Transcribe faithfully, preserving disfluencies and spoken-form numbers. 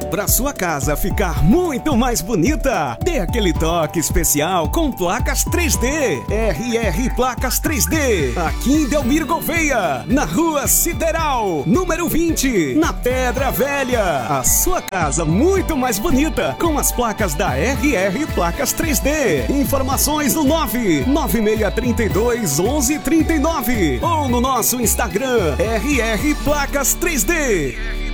Para sua casa ficar muito mais bonita, dê aquele toque especial com placas três D. R R Placas três D. Aqui em Delmiro Gouveia, na Rua Sideral, número vinte, na Pedra Velha. A sua casa muito mais bonita com as placas da R R Placas três D. Informações no nove nove seis três dois um um três nove ou no nosso Instagram R R Placas três D.